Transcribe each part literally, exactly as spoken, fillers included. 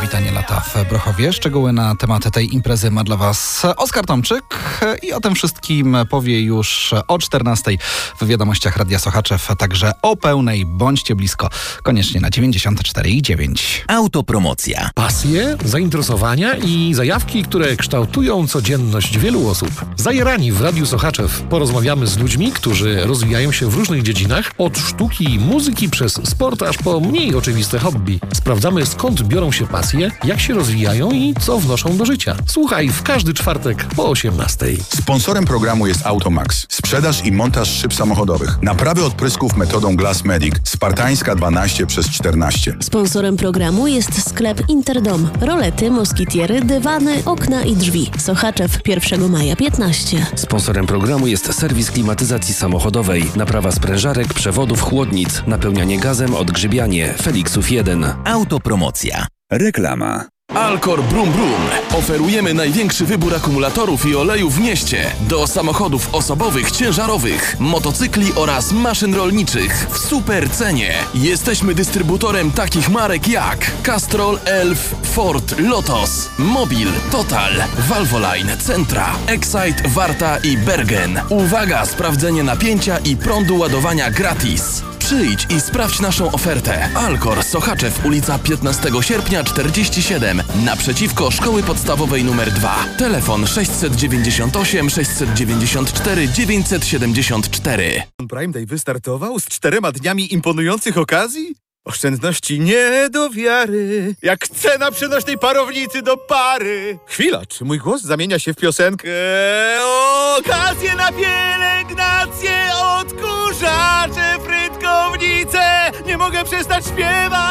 powitanie lata w Brochowie. Szczegóły na temat tej imprezy ma dla Was Oskar Tomczyk i o tym wszystkim powie już o czternastej w wiadomościach Radia Sochaczew, także o pełnej. Bądźcie blisko, koniecznie na dziewięćdziesiąt cztery i dziewięć. Autopromocja. Pasje, zainteresowania i zajawki, które kształtują codzienność wielu osób. Zajarani w Radiu Sochaczew porozmawiamy z ludźmi, którzy rozwijają się w różnych dziedzinach, od sztuki i muzyki przez sport aż po mniej oczywiste hobby. Sprawdzamy, skąd biorą się pasje, jak się rozwijają i co wnoszą do życia. Słuchaj w każdy czwartek po osiemnastej. Sponsorem programu jest Automax. Sprzedaż i montaż szyb samochodowych. Naprawy odprysków metodą Glass Medic. Spartańska dwanaście przez czternaście. Sponsorem programu jest sklep Interdom. Rolety, moskitiery, dywany, okna i drzwi. Sochaczew pierwszego maja piętnaście. Sponsorem programu jest serwis klimatyzacji samochodowej. Naprawa sprężarek, przewodów, chłodnic. Napełnianie gazem, odgrzybianie. Felixów jeden. Autopromocja. Reklama. Alcor Brum Brum. Oferujemy największy wybór akumulatorów i olejów w mieście. Do samochodów osobowych, ciężarowych, motocykli oraz maszyn rolniczych w super cenie. Jesteśmy dystrybutorem takich marek jak Castrol, Elf, Ford, Lotos, Mobil, Total, Valvoline, Centra, Excite, Warta i Bergen. Uwaga, sprawdzenie napięcia i prądu ładowania gratis. Przyjdź i sprawdź naszą ofertę. Alcor, Sochaczew, ulica piętnastego sierpnia czterdzieści siedem, naprzeciwko Szkoły Podstawowej numer dwa. Telefon sześć dziewięćdziesiąt osiem, sześćset dziewięćdziesiąt cztery, dziewięćset siedemdziesiąt cztery. Prime Day wystartował z czterema dniami imponujących okazji? Oszczędności nie do wiary, jak cena przenośnej parownicy do pary. Chwila, czy mój głos zamienia się w piosenkę? Okazje na pielęgnację, odkurzacze, frytkownice, nie mogę przestać śpiewać.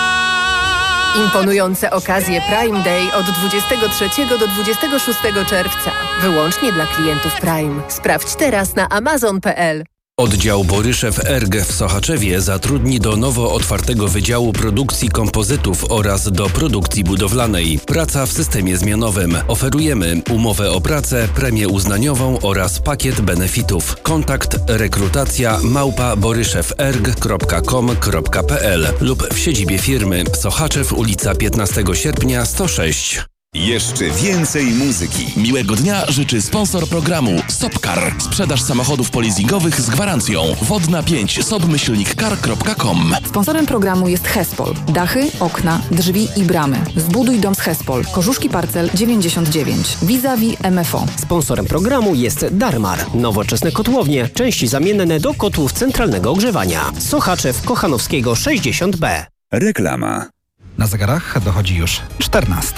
Imponujące okazje Prime Day od dwudziestego trzeciego do dwudziestego szóstego czerwca. Wyłącznie dla klientów Prime. Sprawdź teraz na amazon kropka p l. Oddział Boryszew E R G w Sochaczewie zatrudni do nowo otwartego Wydziału Produkcji Kompozytów oraz do produkcji budowlanej. Praca w systemie zmianowym. Oferujemy umowę o pracę, premię uznaniową oraz pakiet benefitów. Kontakt rekrutacja małpa boryszew erg kropka com kropka p l lub w siedzibie firmy Sochaczew, ulica piętnastego sierpnia sto sześć. Jeszcze więcej muzyki. Miłego dnia życzy sponsor programu Sopcar. Sprzedaż samochodów polizingowych z gwarancją. Wodna pięć sobmyślnik car kropka com. Sponsorem programu jest Hespol. Dachy, okna, drzwi i bramy. Zbuduj dom z Hespol. Korzuszki Parcel dziewięćdziesiąt dziewięć. Vis-a-vis M F O. Sponsorem programu jest Darmar. Nowoczesne kotłownie. Części zamienne do kotłów centralnego ogrzewania. Sochaczew Kochanowskiego sześćdziesiąt B. Reklama. Na zegarach dochodzi już czternasta.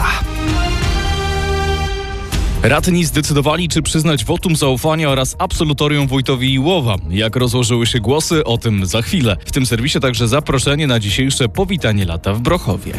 Radni zdecydowali, czy przyznać wotum zaufania oraz absolutorium wójtowi Iłowa. Jak rozłożyły się głosy, o tym za chwilę. W tym serwisie także zaproszenie na dzisiejsze powitanie lata w Brochowie.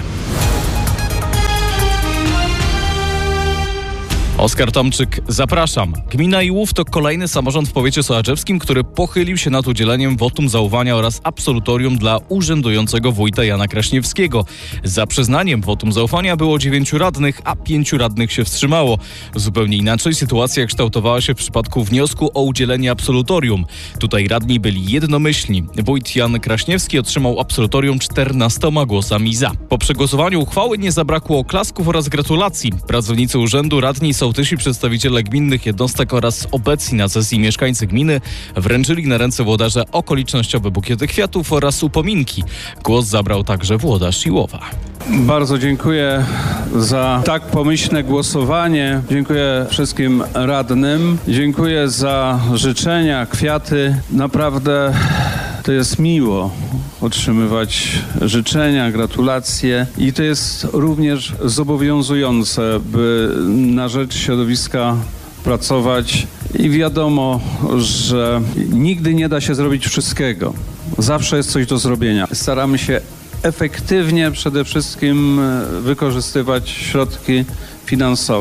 Oskar Tomczyk, zapraszam. Gmina Iłów to kolejny samorząd w powiecie sochaczewskim, który pochylił się nad udzieleniem wotum zaufania oraz absolutorium dla urzędującego wójta Jana Kraśniewskiego. Za przyznaniem wotum zaufania było dziewięciu radnych, a pięciu radnych się wstrzymało. Zupełnie inaczej sytuacja kształtowała się w przypadku wniosku o udzielenie absolutorium. Tutaj radni byli jednomyślni. Wójt Jan Kraśniewski otrzymał absolutorium czternastoma głosami za. Po przegłosowaniu uchwały nie zabrakło oklasków oraz gratulacji. Pracownicy urzędu, radni, sołtysi, przedstawiciele gminnych jednostek oraz obecni na sesji mieszkańcy gminy wręczyli na ręce włodarza okolicznościowe bukiety kwiatów oraz upominki. Głos zabrał także włodarz Iłowa. Bardzo dziękuję za tak pomyślne głosowanie. Dziękuję wszystkim radnym. Dziękuję za życzenia, kwiaty. Naprawdę to jest miło otrzymywać życzenia, gratulacje i to jest również zobowiązujące, by na rzecz środowiska pracować i wiadomo, że nigdy nie da się zrobić wszystkiego. Zawsze jest coś do zrobienia. Staramy się efektywnie przede wszystkim wykorzystywać środki finansowe.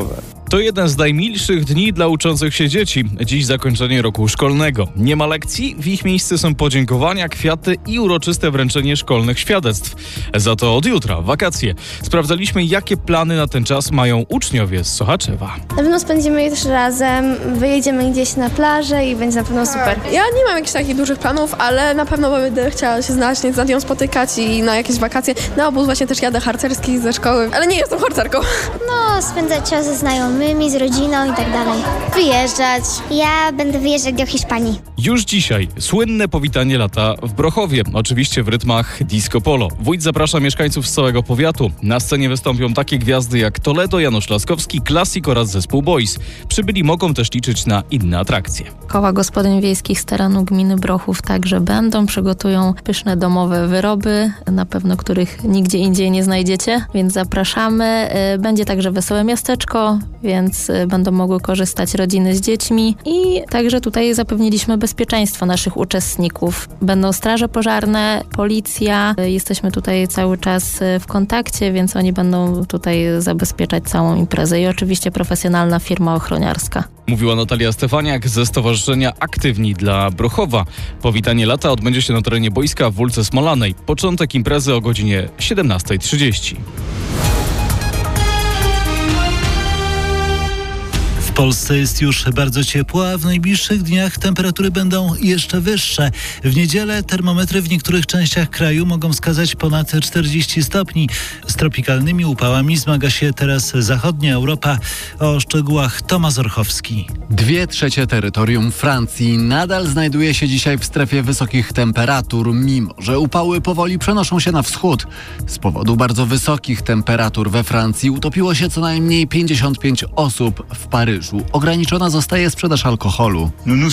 To jeden z najmilszych dni dla uczących się dzieci. Dziś zakończenie roku szkolnego. Nie ma lekcji, w ich miejsce są podziękowania, kwiaty i uroczyste wręczenie szkolnych świadectw. Za to od jutra wakacje. Sprawdzaliśmy, jakie plany na ten czas mają uczniowie z Sochaczewa. Na pewno spędzimy je też razem, wyjedziemy gdzieś na plażę i będzie na pewno super. Ja nie mam jakichś takich dużych planów, ale na pewno będę chciała się znaleźć, z Nadią spotykać i na jakieś wakacje. Na obóz właśnie też jadę harcerski ze szkoły, ale nie jestem harcerką. No, spędzać czas ze znajomymi, z rodziną i tak dalej. Wyjeżdżać. Ja będę wyjeżdżać do Hiszpanii. Już dzisiaj słynne powitanie lata w Brochowie, oczywiście w rytmach disco polo. Wójt zaprasza mieszkańców z całego powiatu. Na scenie wystąpią takie gwiazdy jak Toledo, Janusz Laskowski, Classic oraz zespół Boys. Przybyli mogą też liczyć na inne atrakcje. Koła gospodyń wiejskich z terenu gminy Brochów także będą, przygotują pyszne domowe wyroby, na pewno których nigdzie indziej nie znajdziecie, więc zapraszamy. Będzie także wesołe miasteczko, więc będą mogły korzystać rodziny z dziećmi i także tutaj zapewniliśmy bezpieczeństwo naszych uczestników. Będą straże pożarne, policja, jesteśmy tutaj cały czas w kontakcie, więc oni będą tutaj zabezpieczać całą imprezę i oczywiście profesjonalna firma ochroniarska. Mówiła Natalia Stefaniak ze Stowarzyszenia Aktywni dla Brochowa. Powitanie lata odbędzie się na terenie boiska w Wólce Smolanej. Początek imprezy o godzinie siedemnasta trzydzieści. W Polsce jest już bardzo ciepło, a w najbliższych dniach temperatury będą jeszcze wyższe. W niedzielę termometry w niektórych częściach kraju mogą wskazać ponad czterdzieści stopni. Z tropikalnymi upałami zmaga się teraz zachodnia Europa. O szczegółach Tomasz Orchowski. Dwie trzecie terytorium Francji nadal znajduje się dzisiaj w strefie wysokich temperatur, mimo że upały powoli przenoszą się na wschód. Z powodu bardzo wysokich temperatur we Francji utopiło się co najmniej pięćdziesiąt pięć osób. W Paryżu ograniczona zostaje sprzedaż alkoholu.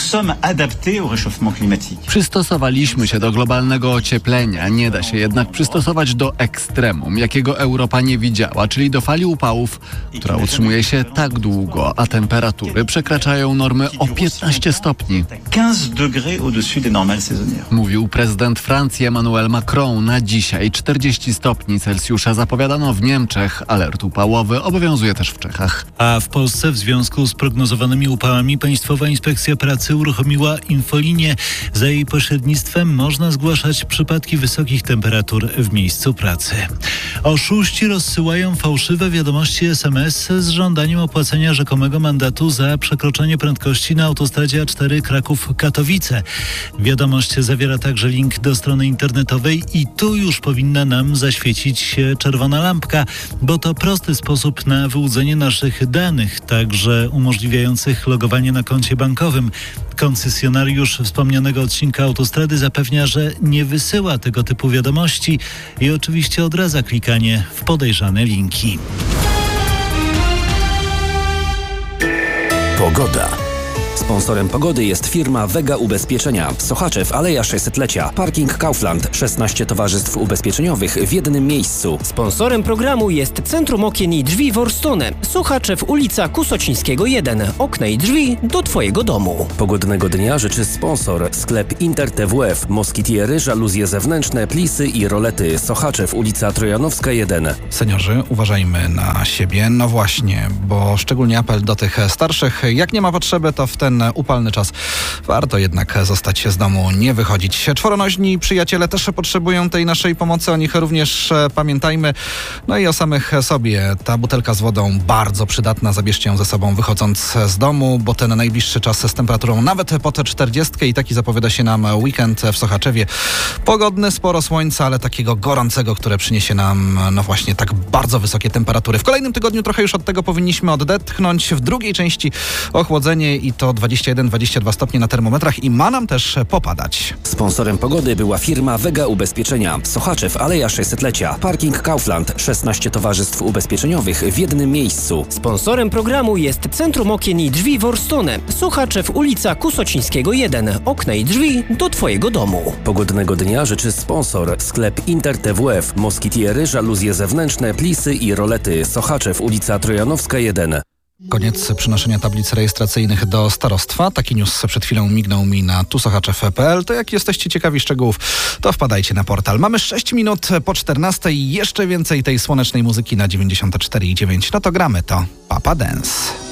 Przystosowaliśmy się do globalnego ocieplenia. Nie da się jednak przystosować do ekstremum, jakiego Europa nie widziała, czyli do fali upałów, która utrzymuje się tak długo, a temperatury przekraczają normy o piętnaście stopni. Mówił prezydent Francji Emmanuel Macron. Na dzisiaj czterdzieści stopni Celsjusza zapowiadano w Niemczech. Alert upałowy obowiązuje też w Czechach. A w Polsce w związku z prognozowanymi upałami Państwowa Inspekcja Pracy uruchomiła infolinię. Za jej pośrednictwem można zgłaszać przypadki wysokich temperatur w miejscu pracy. Oszuści rozsyłają fałszywe wiadomości es em es z żądaniem opłacenia rzekomego mandatu za przekroczenie prędkości na autostradzie A cztery Kraków-Katowice. Wiadomość zawiera także link do strony internetowej i tu już powinna nam zaświecić się czerwona lampka, bo to prosty sposób na wyłudzenie naszych danych, także umożliwiających logowanie na koncie bankowym. Koncesjonariusz wspomnianego odcinka autostrady zapewnia, że nie wysyła tego typu wiadomości i oczywiście odradza klikanie w podejrzane linki. Pogoda. Sponsorem pogody jest firma Vega Ubezpieczenia. Sochaczew, Aleja sześćsetlecia. Parking Kaufland. szesnaście towarzystw ubezpieczeniowych w jednym miejscu. Sponsorem programu jest Centrum Okien i Drzwi Worstone. Sochaczew, ulica Kusocińskiego jeden. Okna i drzwi do Twojego domu. Pogodnego dnia życzy sponsor. Sklep Inter T W F. Moskitiery, żaluzje zewnętrzne, plisy i rolety. Sochaczew, ulica Trojanowska jeden. Seniorzy, uważajmy na siebie. No właśnie, bo szczególnie apel do tych starszych. Jak nie ma potrzeby, to w ten upalny czas warto jednak zostać z domu, nie wychodzić. Czworonoźni przyjaciele też potrzebują tej naszej pomocy, o nich również pamiętajmy. No i o samych sobie. Ta butelka z wodą bardzo przydatna, zabierzcie ją ze sobą wychodząc z domu, bo ten najbliższy czas z temperaturą nawet pod czterdziestkę i taki zapowiada się nam weekend w Sochaczewie. Pogodny, sporo słońca, ale takiego gorącego, które przyniesie nam no właśnie tak bardzo wysokie temperatury. W kolejnym tygodniu trochę już od tego powinniśmy odetchnąć. W drugiej części ochłodzenie i to dwadzieścia jeden dwadzieścia dwa stopnie na termometrach i ma nam też popadać. Sponsorem pogody była firma Vega Ubezpieczenia. Sochaczew, Aleja sześćsetlecia. Parking Kaufland. szesnaście towarzystw ubezpieczeniowych w jednym miejscu. Sponsorem programu jest Centrum Okien i Drzwi Worstone. Sochaczew, ulica Kusocińskiego jeden. Okna i drzwi do Twojego domu. Pogodnego dnia życzy sponsor. Sklep Inter T W F. Moskitiery, żaluzje zewnętrzne, plisy i rolety. Sochaczew, ulica Trojanowska jeden. Koniec przynoszenia tablic rejestracyjnych do starostwa. Taki news przed chwilą mignął mi na tusochaczew kropka p l. To jak jesteście ciekawi szczegółów, to wpadajcie na portal. Mamy sześć minut po czternastej. Jeszcze więcej tej słonecznej muzyki na dziewięćdziesiąt cztery i dziewięć. No to gramy to Papa Dance.